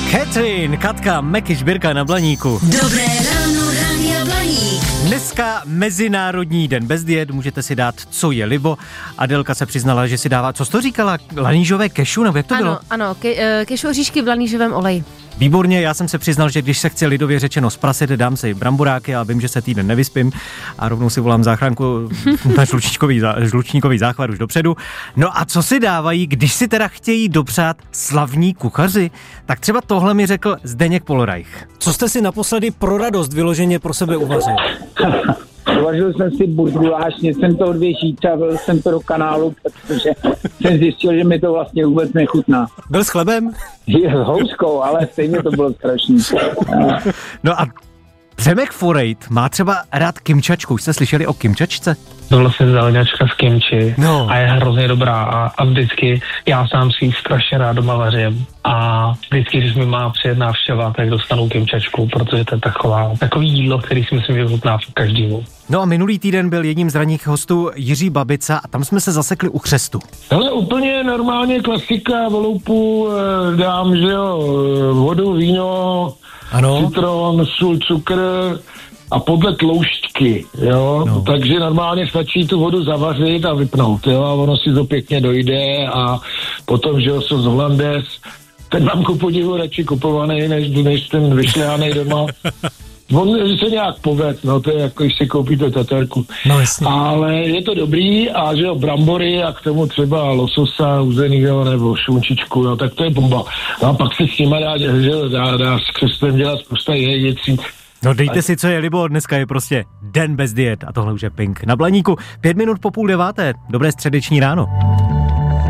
Catherine, Katka, Meky, Žbírka na Blaníku. Dobré ráno, Rádia Blaník. Dneska Mezinárodní den bez diet, můžete si dát, co je libo. Adelka se přiznala, že si dává, co jsi to říkala, lanížové kešu, nebo jak to bylo? Ano, kešu oříšky v lanížovém oleji. Výborně, já jsem se přiznal, že když se chce lidově řečeno zprasit, dám si bramboráky a vím, že se týden nevyspím a rovnou si volám záchranku na žlučníkový záchvat už dopředu. No a co si dávají, když si teda chtějí dopřát slavní kuchaři? Tak třeba tohle mi řekl Zdeněk Polorajch. Co jste si naposledy pro radost vyloženě pro sebe uvařil? Uvařil jsem si burguláš, jsem to odvěšít a byl jsem to do kanálu, protože jsem zjistil, že mi to vlastně vůbec nechutná. Byl s chlebem? Je s houskou, ale stejně to bylo strašný. No a Přemek Forejt má třeba rád kimčačku. Jste slyšeli o kimčačce? To vlastně zeleňačka z kimči No. A je hrozně dobrá a vždycky já sám si ji strašně rád doma vařím a vždycky, když mi má přijet návštěva, tak dostanu kimčačku, protože to je takový jídlo, který si myslím, že chutná každému. No a minulý týden byl jedním z ranních hostů Jiří Babica a tam jsme se zasekli u chřestu. Ale úplně normálně klasika, v loupu dám, že jo, vodu, víno, Ano. citron, sůl, cukr a podle tloušťky, jo, No. takže normálně stačí tu vodu zavařit a vypnout, jo, a ono si to pěkně dojde a potom, že jo, sos holandes, ten mám ku podivu radši kupovaný, než ten vyšlehaný doma. On se nějak poved, no to je jako, když si koupíte tatarku. No jasně. Ale je to dobrý a že jo, brambory a k tomu třeba lososa uzenýho nebo šunčičku, no tak to je bomba. No a pak se s nima dá s křestem dělat spousta věcí. No dejte si, co je libo, dneska je prostě den bez diet a tohle už je Pink. Na Blaníku 5 minut po 8:30. Dobré středeční ráno.